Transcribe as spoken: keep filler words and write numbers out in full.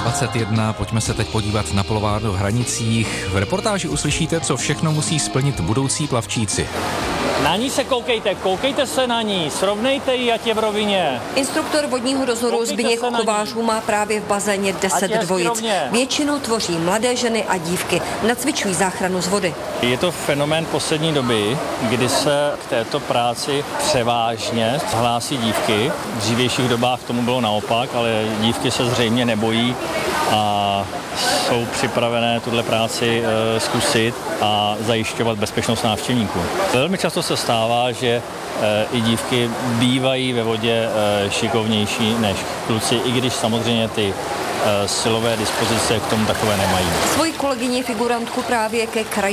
dvacet jedna, pojďme se teď podívat na polovádu v Hranicích. V reportáži uslyšíte, co všechno musí splnit budoucí plavčíci. Na ní se koukejte, koukejte se na ní, srovnejte ji, ať je v rovině. Instruktor vodního dozoru Zbyněk Kovářů má právě v bazéně deset dvojic. Většinu tvoří mladé ženy a dívky. Nacvičují záchranu z vody. Je to fenomén poslední doby, kdy se k této práci převážně hlásí dívky. V dřívějších dobách tomu bylo naopak, ale dívky se zřejmě nebojí a jsou připravené tuhle práci e, zkusit a zajišťovat bezpečnost návštěvníků. Velmi často se stává, že e, i dívky bývají ve vodě e, šikovnější než kluci, i když samozřejmě ty e, silové dispozice k tomu takové nemají. Svoji kolegyni figurantku právě ke kraji